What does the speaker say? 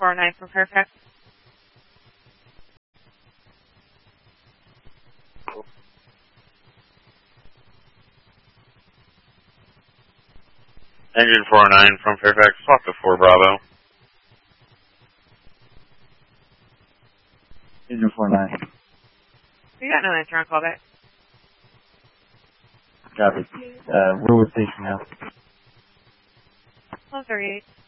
409 from Fairfax. Engine 409 from Fairfax, talk to 4 Bravo. Engine 49. We got no answer on callback. Copy. Where was station now? 138.